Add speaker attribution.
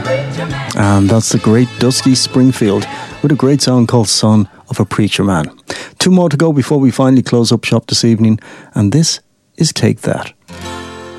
Speaker 1: And that's the great Dusty Springfield with a great song called Son of a Preacher Man. Two more to go before we finally close up shop this evening, and this is Take That.